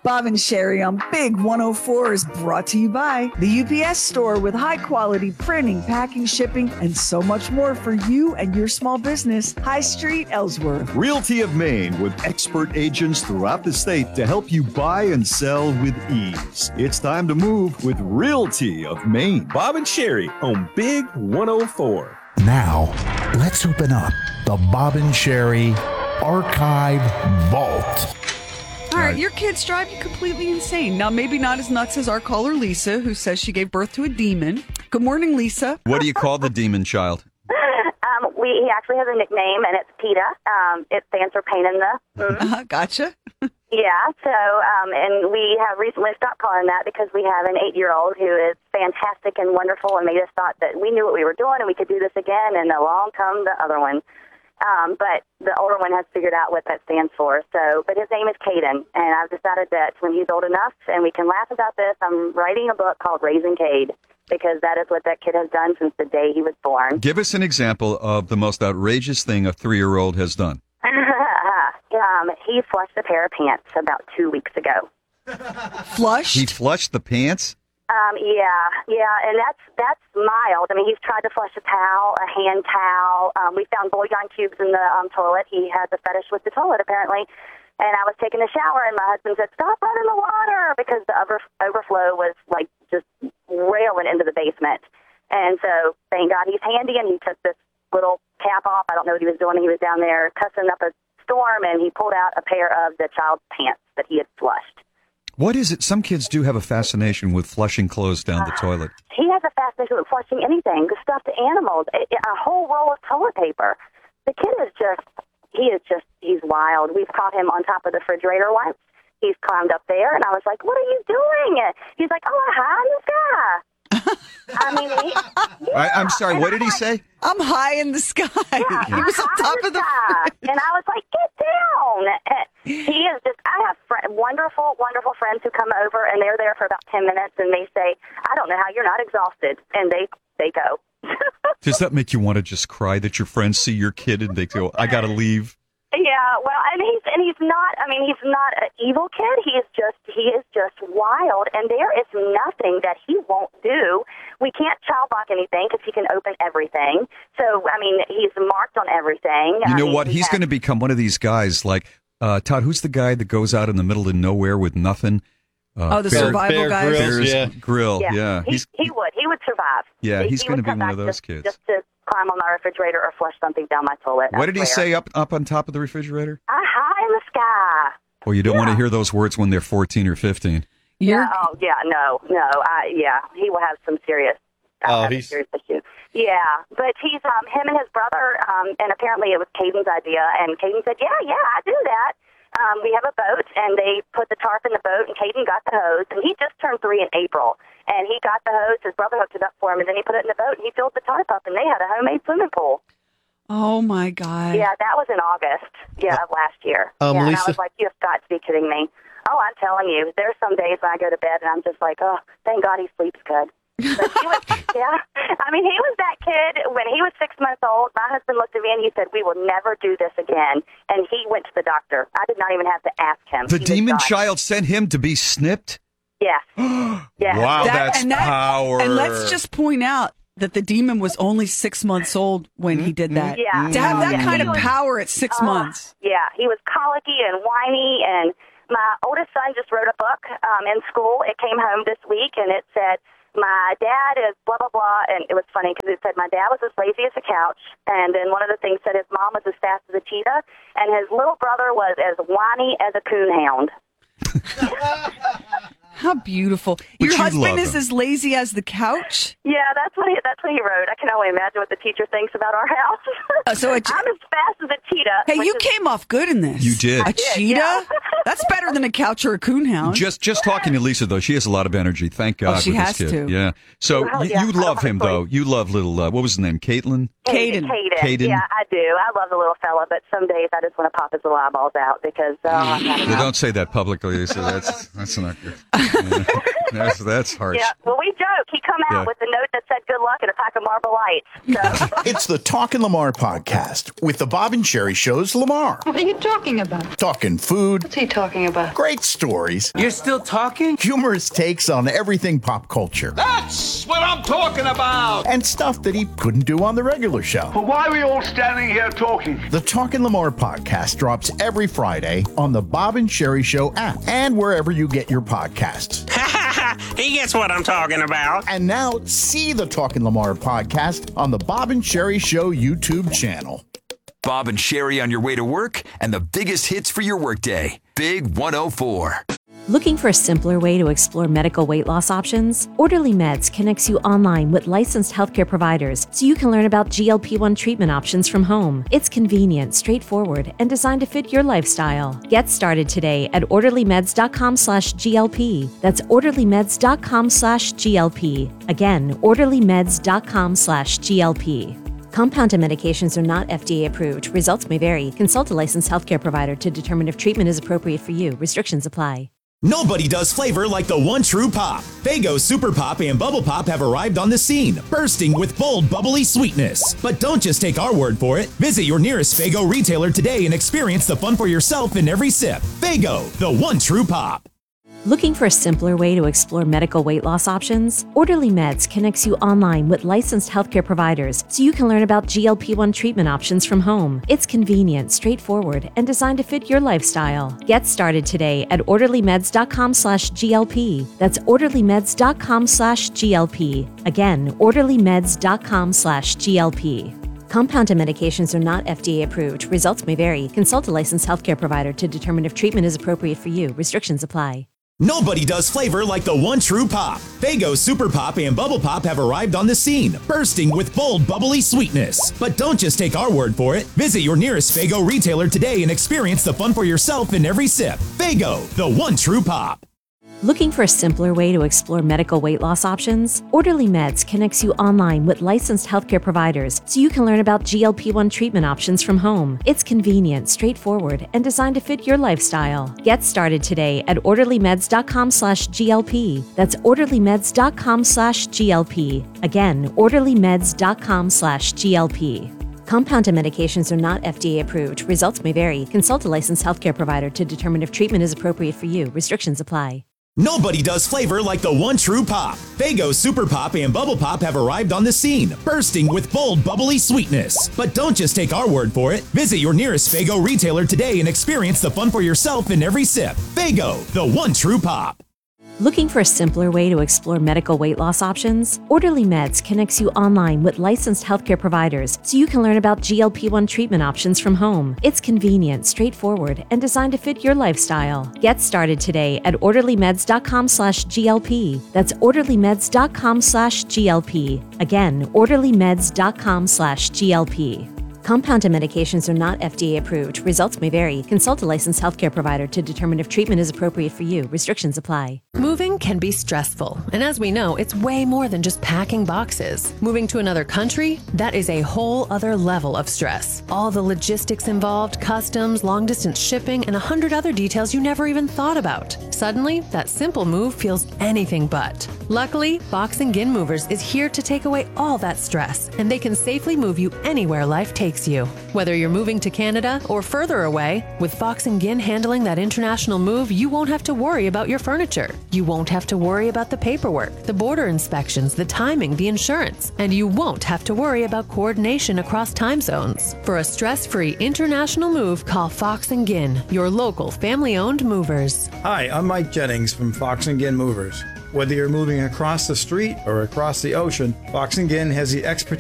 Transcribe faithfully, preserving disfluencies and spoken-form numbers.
Bob and Sherry on Big one oh four is brought to you by the U P S store with high quality printing, packing, shipping, and so much more for you and your small business. High Street, Ellsworth. Realty of Maine with expert agents throughout the state to help you buy and sell with ease. It's time to move with Realty of Maine. Bob and Sherry on Big one oh four. Now, let's open up the Bob and Sherry Archive Vault. All right, your kids drive you completely insane. Now, maybe not as nuts as our caller, Lisa, who says she gave birth to a demon. Good morning, Lisa. What do you call the demon child? Um, we he actually has a nickname, and it's PETA. Um, it stands for pain in the. Mm. Uh, gotcha. Yeah. So, um, and we have recently stopped calling that because we have an eight-year-old who is fantastic and wonderful, and made us thought that we knew what we were doing and we could do this again. And along come the other one. Um, but the older one has figured out what that stands for. So, but his name is Caden, and I've decided that when he's old enough and we can laugh about this, I'm writing a book called Raising Cade, because that is what that kid has done since the day he was born. Give us an example of the most outrageous thing a three-year-old has done. um, he flushed a pair of pants about two weeks ago. Flushed? He flushed the pants? Um, yeah, yeah, and that's that's mild. I mean, he's tried to flush a towel, a hand towel. Um, we found bouillon cubes in the um, toilet. He has a fetish with the toilet, apparently. And I was taking a shower, and my husband said, "Stop running the water," because the over- overflow was, like, just railing into the basement. And so, thank God he's handy, and he took this little cap off. I don't know what he was doing. He was down there cussing up a storm, and he pulled out a pair of the child's pants that he had flushed. What is it? Some kids do have a fascination with flushing clothes down the toilet. He has a fascination with flushing anything, the stuffed animals, a, a whole roll of toilet paper. The kid is just, he is just, he's wild. We've caught him on top of the refrigerator once. He's climbed up there, and I was like, "What are you doing?" He's like, "Oh, high in the sky." I mean, he, yeah. I, I'm sorry, what did he say? I'm high in the sky. Yeah, he was on top of the sky. And I was like, "Get down." He is just, I have fr- wonderful, wonderful friends who come over, and they're there for about ten minutes, and they say, "I don't know how you're not exhausted." And they, they go. Does that make you want to just cry that your friends see your kid and they go, "I got to leave"? Yeah, well, and he's and he's not. I mean, he's not an evil kid. He is just he is just wild, and there is nothing that he won't do. We can't child lock anything because he can open everything. So, I mean, he's marked on everything. You I know mean, what? he He's has- going to become one of these guys like uh, Todd. Who's the guy that goes out in the middle of nowhere with nothing? Uh, Oh, the Bear- survival Bear guys. Grylls. Bear's Yeah. Grill. Yeah, Yeah, he, he's he would. He would survive. Yeah, He- he's he gonna would be come one of back those just, kids. Just to climb on my refrigerator or flush something down my toilet. What I did he swear. say up up on top of the refrigerator? I high in the sky. Well, you don't Yeah. want to hear those words when they're fourteen or fifteen. You're, Yeah, oh, yeah, no, no, I, yeah, he will have some serious, uh, Oh, have a he's- serious issue. Yeah, but he's, um, him and his brother, um, and apparently it was Caden's idea, and Caden said, yeah, yeah, I do that. Um, we have a boat, and they put the tarp in the boat, and Caden got the hose, and he just turned three in April, and he got the hose, his brother hooked it up for him, and then he put it in the boat, and he filled the tarp up, and they had a homemade swimming pool. oh, my God. Yeah, that was in August, yeah, of last year. Um, yeah, and I Lisa- was like, you've got to be kidding me. Oh, I'm telling you, there's some days when I go to bed and I'm just like, oh, thank God he sleeps good. But he was, yeah, I mean, he was that kid when he was six months old. My husband looked at me and he said, "We will never do this again." And he went to the doctor. I did not even have to ask him. The He was demon done. child sent him to be snipped? Yes. Yes. Wow, That- that's and that- power. And let's just point out that the demon was only six months old when he did that. Yeah. To have that Yeah. kind He of was- power at six Uh, months. Yeah, he was colicky and whiny, and my oldest son just wrote a book um, in school. It came home this week, and it said, "My dad is blah, blah, blah," and it was funny because it said, "My dad was as lazy as a couch," and then one of the things said his mom was as fast as a cheetah, and his little brother was as whiny as a coonhound. How beautiful. But Your you husband love is him. as lazy as the couch? Yeah, that's what he, that's what he wrote. I can only imagine what the teacher thinks about our house. Uh, so it- I'm as fast as a cheetah. Hey, which you is- came off good in this. You did. A I did, cheetah? yeah. That's better than a couch or a coonhound. Just just talking to Lisa, though, she has a lot of energy. Thank God Oh, she with has this kid. to. Yeah. So Well, you, yeah, you I love don't him, wanna though. You love little, uh, what was his name, Caitlin? Caden. Caden. Caden. Yeah, I do. I love the little fella, but some days I just want to pop his little eyeballs out because, oh, I Well, don't say that publicly, Lisa. That's, that's not good. Yeah. That's, that's harsh. Yeah, well, we joke. He come out Yeah. with a note that said good luck and a pack of Marble Lights. So. It's the Talkin' Lamar podcast with the Bob and Sherry Show's Lamar. What are you talking about? Talking food, What's he talking about? great stories, You're still talking? humorous takes on everything pop culture, That's what I'm talking about! and stuff that he couldn't do on the regular show. But why are we all standing here talking? The Talkin' Lamar podcast drops every Friday on the Bob and Sherry Show app and wherever you get your podcasts. He gets what I'm talking about. And now see the Talkin' Lamar podcast on the Bob and Sherry Show YouTube channel. Bob and Sherry on your way to work and the biggest hits for your workday. Big one oh four. Looking for a simpler way to explore medical weight loss options? Orderly Meds connects you online with licensed healthcare providers so you can learn about G L P one treatment options from home. It's convenient, straightforward, and designed to fit your lifestyle. Get started today at orderlymeds.com slash GLP. That's orderlymeds.com slash GLP. Again, orderlymeds.com slash GLP. Compounded medications are not F D A approved. Results may vary. Consult a licensed healthcare provider to determine if treatment is appropriate for you. Restrictions apply. Nobody does flavor like the one true pop. Faygo Super Pop and Bubble Pop have arrived on the scene, bursting with bold, bubbly sweetness. But don't just take our word for it. Visit your nearest Faygo retailer today and experience the fun for yourself in every sip. Faygo, the one true pop. Looking for a simpler way to explore medical weight loss options? Orderly Meds connects you online with licensed healthcare providers so you can learn about G L P one treatment options from home. It's convenient, straightforward, and designed to fit your lifestyle. Get started today at orderlymeds.com slash GLP. That's orderlymeds.com slash GLP. Again, orderlymeds.com slash GLP. Compounded medications are not F D A approved. Results may vary. Consult a licensed healthcare provider to determine if treatment is appropriate for you. Restrictions apply. Nobody does flavor like the one true pop. Faygo Super Pop and Bubble Pop have arrived on the scene, bursting with bold, bubbly sweetness. But don't just take our word for it. Visit your nearest Faygo retailer today and experience the fun for yourself in every sip. Faygo, the one true pop. Looking for a simpler way to explore medical weight loss options? Orderly Meds connects you online with licensed healthcare providers so you can learn about G L P one treatment options from home. It's convenient, straightforward, and designed to fit your lifestyle. Get started today at orderlymeds.com slash GLP. That's orderlymeds.com slash GLP. Again, orderlymeds.com slash GLP. Compounded medications are not F D A approved. Results may vary. Consult a licensed healthcare provider to determine if treatment is appropriate for you. Restrictions apply. Nobody does flavor like the one true pop. Faygo Super Pop and Bubble Pop have arrived on the scene, bursting with bold, bubbly sweetness. But don't just take our word for it. Visit your nearest Faygo retailer today and experience the fun for yourself in every sip. Faygo, the one true pop. Looking for a simpler way to explore medical weight loss options? Orderly Meds connects you online with licensed healthcare providers so you can learn about G L P one treatment options from home. It's convenient, straightforward, and designed to fit your lifestyle. Get started today at orderlymeds.com slash GLP. That's orderlymeds.com slash GLP. Again, orderlymeds.com slash GLP. Compounded medications are not F D A approved. Results may vary. Consult a licensed healthcare provider to determine if treatment is appropriate for you. Restrictions apply. Moving can be stressful, and as we know, it's way more than just packing boxes. Moving to another country, that is a whole other level of stress. All the logistics involved, customs, long-distance shipping, and a hundred other details you never even thought about. Suddenly, that simple move feels anything but. Luckily, Fox and Ginn Movers is here to take away all that stress, and they can safely move you anywhere life takes you. Whether you're moving to Canada or further away, with Fox and Ginn handling that international move, you won't have to worry about your furniture. You won't have to worry about the paperwork, the border inspections, the timing, the insurance, and you won't have to worry about coordination across time zones. For a stress-free international move, call Fox and Ginn, your local family-owned movers. Hi, I'm Mike Jennings from Fox and Ginn Movers. Whether you're moving across the street or across the ocean, Fox and Ginn has the expertise